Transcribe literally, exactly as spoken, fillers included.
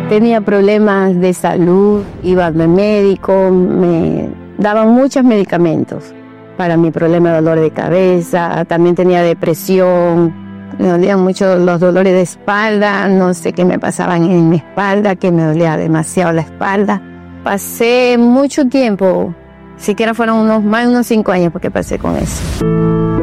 Tenía problemas de salud, iba al médico, me daban muchos medicamentos para mi problema de dolor de cabeza, también tenía depresión, me dolían mucho los dolores de espalda, no sé qué me pasaban en mi espalda, que me dolía demasiado la espalda. Pasé mucho tiempo, siquiera fueron unos más de unos cinco años porque pasé con eso.